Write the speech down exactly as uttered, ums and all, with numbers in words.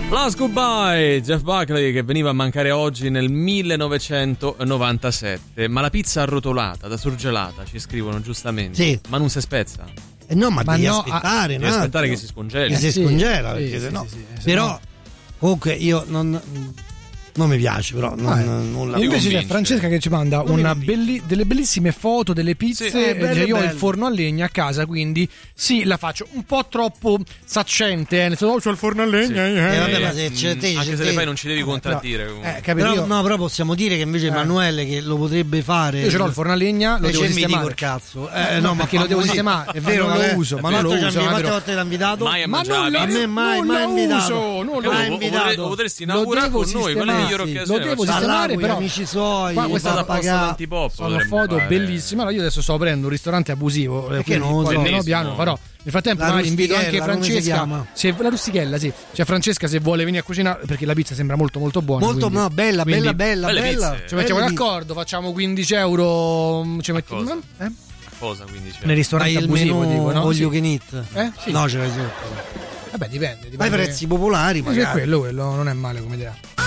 Last Goodbye, Jeff Buckley, che veniva a mancare oggi nel millenovecentonovantasette. Ma la pizza arrotolata, da surgelata, ci scrivono giustamente. Sì. Ma non si spezza? Eh no, ma, Ma devi no, aspettare, Devi no? aspettare che si scongeli. Che si sì, scongela, sì, perché sì, se no. sì, sì, se Però no- comunque io non non mi piace, però non, Ah, nulla. Ti invece c'è convince. Francesca che ci manda Non mi una convince. belli- delle bellissime foto delle pizze. Sì. E Eh, belle, dice, io ho il belle. forno a legna a casa, quindi sì, la faccio un po' troppo saccente, eh, nel senso, oh, c'ho il forno a legna. Sì. eh, Eh, vabbè, eh. ma se c'è te, Mm, anche c'è se te. le fai non ci devi Vabbè, contraddire però, comunque. eh, capito? Però, Io, no, però possiamo dire che invece Eh. Emanuele che lo potrebbe fare. io ce l'ho il forno a legna, lo e devo c'è il midi sistemare. col cazzo. Eh, Eh, no, no, ma perché lo fa devo così. sistemare, È vero, non ma lo è- uso, è ma vero, non lo tu ci uso, hai- ma quante vero. volte l'ha invitato? Mai a Ma mangiare non la lo, pizza. A me mai, non mai lo invitato. uso, non lo Mai uso. invitato. Lo potresti Lo inaugurare devo con noi, quella è la sistemare, migliore sì, occasione. lo devo facciamo- sistemare, Con gli però amici suoi, qua questa fa cosa pagare. antipop sono potremmo foto fare. bellissime. Allora io adesso sto aprendo un ristorante abusivo, eh, Perché quindi non lo poi so? piano piano Bellissimo. farò. Nel frattempo La magari invito anche rustichella, come si Francesca, chiama? se, la rustichella, sì. Cioè Francesca se vuole venire a cucinare, perché la pizza sembra molto molto buona. Molto quindi- no, bella, quindi bella, bella, belle bella. pizze. Ci mettiamo Belle d'accordo, facciamo quindici euro. Ci mettiamo cosa? eh? Cosa quindi c'è? Nel ristorante Hai il abusivo, menù dico, no? all Sì. you can eat? Eh? Sì. No, ce l'hai sotto. Vabbè, dipende. Ai dipende. prezzi popolari, Sì, sì, magari. quello, quello non è male come idea.